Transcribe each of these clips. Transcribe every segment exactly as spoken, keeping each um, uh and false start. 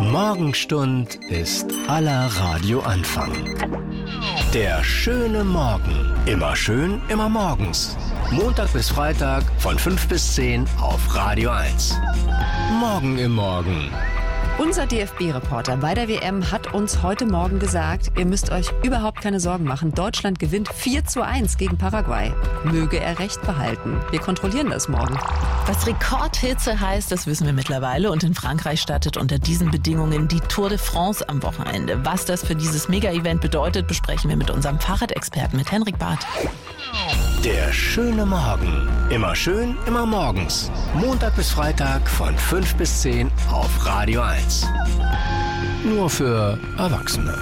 Morgenstund ist aller Radioanfang. Der schöne Morgen. Immer schön, immer morgens. Montag bis Freitag von fünf bis zehn auf Radio eins. Morgen im Morgen. Unser D F B-Reporter bei der W M hat uns heute Morgen gesagt, ihr müsst euch überhaupt keine Sorgen machen. Deutschland gewinnt vier zu eins gegen Paraguay. Möge er recht behalten. Wir kontrollieren das morgen. Was Rekordhitze heißt, das wissen wir mittlerweile. Und in Frankreich startet unter diesen Bedingungen die Tour de France am Wochenende. Was das für dieses Mega-Event bedeutet, besprechen wir mit unserem Fahrradexperten, mit Henrik Barth. Der schöne Morgen. Immer schön, immer morgens. Montag bis Freitag von fünf bis zehn auf Radio eins. Nur für Erwachsene.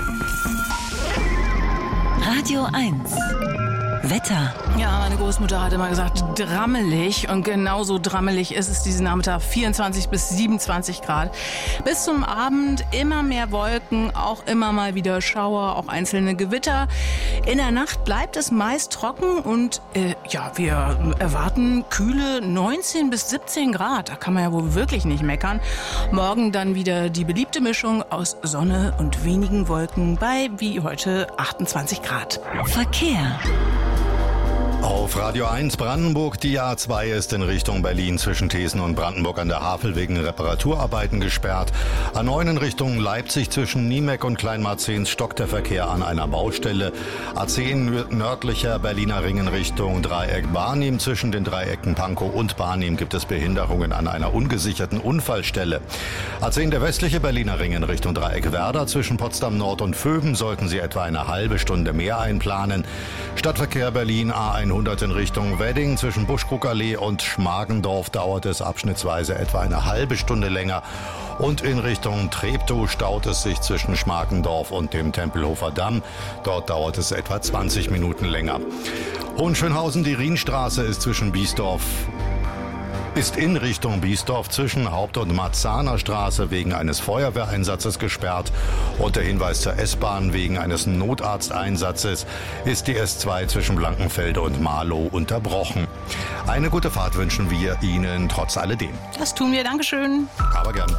Radio eins. Wetter. Ja, meine Großmutter hat immer gesagt, drammelig. Und genauso drammelig ist es diesen Nachmittag. vierundzwanzig bis siebenundzwanzig Grad. Bis zum Abend immer mehr Wolken, auch immer mal wieder Schauer, auch einzelne Gewitter. In der Nacht bleibt es meist trocken und äh, ja, wir erwarten kühle neunzehn bis siebzehn Grad. Da kann man ja wohl wirklich nicht meckern. Morgen dann wieder die beliebte Mischung aus Sonne und wenigen Wolken bei, wie heute, achtundzwanzig Grad. Verkehr. Auf Radio eins Brandenburg, die A zwei ist in Richtung Berlin zwischen Thesen und Brandenburg an der Havel wegen Reparaturarbeiten gesperrt. A neun in Richtung Leipzig zwischen Niemeck und Kleinmarzens stockt der Verkehr an einer Baustelle. A zehn nördlicher Berliner Ring in Richtung Dreieck Barnim. Zwischen den Dreiecken Pankow und Barnim gibt es Behinderungen an einer ungesicherten Unfallstelle. A zehn der westliche Berliner Ring in Richtung Dreieck Werder. Zwischen Potsdam Nord und Vöben sollten Sie etwa eine halbe Stunde mehr einplanen. Stadtverkehr Berlin A hundert in Richtung Wedding. Zwischen Buschkrugallee und Schmargendorf dauert es abschnittsweise etwa eine halbe Stunde länger. Und in Richtung Treptow staut es sich zwischen Schmargendorf und dem Tempelhofer Damm. Dort dauert es etwa zwanzig Minuten länger. Hohenschönhausen, die Rienstraße ist zwischen Biesdorf ist in Richtung Biesdorf zwischen Haupt- und Marzahner Straße wegen eines Feuerwehreinsatzes gesperrt. Und der Hinweis zur S-Bahn: wegen eines Notarzteinsatzes ist die S zwei zwischen Blankenfelde und Marlow unterbrochen. Eine gute Fahrt wünschen wir Ihnen trotz alledem. Das tun wir, Dankeschön. Aber gern.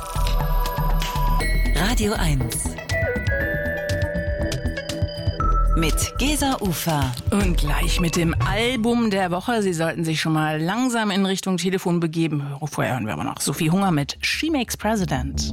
Radio eins. Mit Gesa Ufer. Und gleich mit dem Album der Woche. Sie sollten sich schon mal langsam in Richtung Telefon begeben. Vorher hören wir aber noch Sophie Hunger mit She Makes President.